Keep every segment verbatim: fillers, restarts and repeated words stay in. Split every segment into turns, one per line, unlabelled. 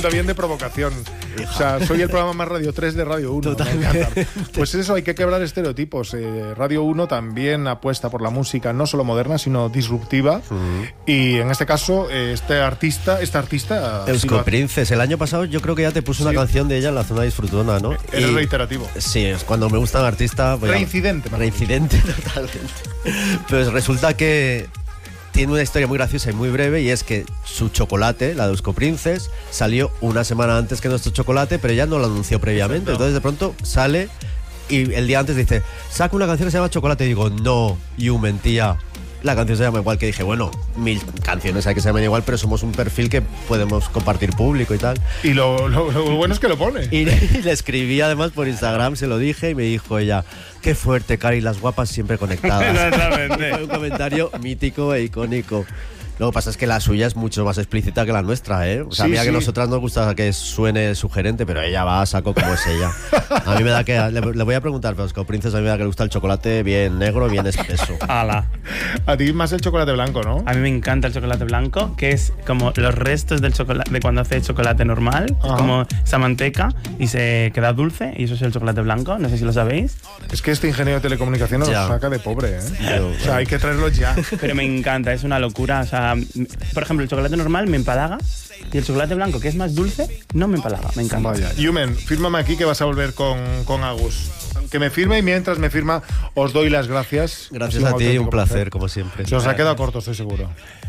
También de provocación. O sea, soy el programa más Radio tres de Radio uno.
Totalmente.
Pues eso, hay que quebrar estereotipos. Eh, Radio uno también apuesta por la música no solo moderna, sino disruptiva. Uh-huh. Y en este caso, eh, este artista, esta artista...
Eusko sí Princes. El año pasado yo creo que ya te puse una sí. canción de ella en la zona disfrutona, ¿no?
Era y, reiterativo.
Sí, es cuando me gusta un artista...
Reincidente.
A, reincidente, totalmente. Pues resulta que... tiene una historia muy graciosa y muy breve, y es que su chocolate, la de Eusko Princes, salió una semana antes que nuestro chocolate, pero ella no lo anunció previamente. No. Entonces de pronto sale y el día antes dice, saca una canción que se llama Chocolate. Y digo, no, you mentía. La canción se llama igual, que dije, bueno, mil canciones hay que se llaman igual, pero somos un perfil que podemos compartir público y tal.
Y lo, lo, lo bueno es que lo pone.
Y, y le escribí además por Instagram, se lo dije, y me dijo ella, qué fuerte, Cari, las guapas siempre conectadas.
Exactamente.
Fue un comentario mítico e icónico. Lo que pasa es que la suya es mucho más explícita que la nuestra, ¿eh? O sea, sí, mira sí. que a nosotras nos gusta que suene sugerente, pero ella va a saco como es ella. A mí me da que... Le, le voy a preguntar, pero Eusko Princes, a mí me da que le gusta el chocolate bien negro, bien espeso.
Ala.
A ti más el chocolate blanco, ¿no?
A mí me encanta el chocolate blanco, que es como los restos del chocolate, de cuando hace chocolate normal, es como esa manteca y se queda dulce, y eso es el chocolate blanco, no sé si lo sabéis.
Es que este ingeniero de telecomunicaciones nos saca de pobre, ¿eh? Pero, o sea, hay que traerlo ya.
Pero me encanta, es una locura, o sea... Por ejemplo, el chocolate normal me empalaga, y el chocolate blanco, que es más dulce, no me empalaga, me encanta.
Vaya. Yumen, fírmame aquí que vas a volver con, con Agus. Que me firme, y mientras me firma, os doy las gracias.
Gracias a ti, un placer, placer, como siempre.
Se os ha quedado corto, estoy seguro.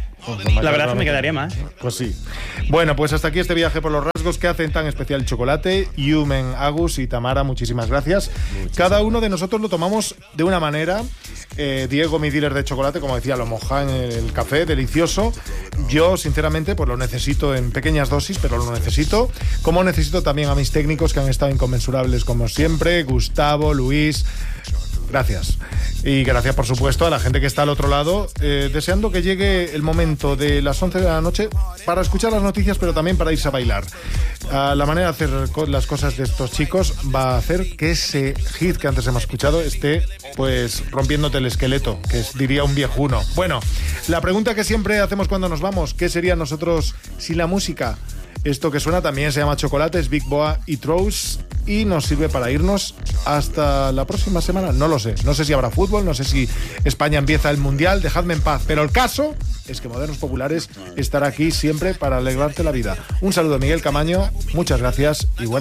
La verdad es que me quedaría más.
Pues sí. Bueno, pues hasta aquí este viaje por los rasgos que hacen tan especial el chocolate. Yumen, Agus y Tamara, muchísimas gracias. Muchísimas. Cada uno de nosotros lo tomamos de una manera. Eh, Diego, mi dealer de chocolate, como decía, lo moja en el café, delicioso. Yo, sinceramente, pues lo necesito en pequeñas dosis, pero lo necesito. Como necesito también a mis técnicos, que han estado inconmensurables como siempre. Gustavo, Luis... Gracias. Y gracias, por supuesto, a la gente que está al otro lado, eh, deseando que llegue el momento de las once de la noche para escuchar las noticias, pero también para irse a bailar. Uh, la manera de hacer las cosas de estos chicos va a hacer que ese hit que antes hemos escuchado esté, pues, rompiéndote el esqueleto, que es, diría un viejuno. Bueno, la pregunta que siempre hacemos cuando nos vamos, ¿qué sería nosotros sin la música? Esto que suena también se llama Chocolates, Big Boa y Trows, y nos sirve para irnos hasta la próxima semana. No lo sé, no sé si habrá fútbol, no sé si España empieza el Mundial, dejadme en paz, pero el caso es que Modernos Populares estará aquí siempre para alegrarte la vida. Un saludo, Miguel Camaño, muchas gracias y buenas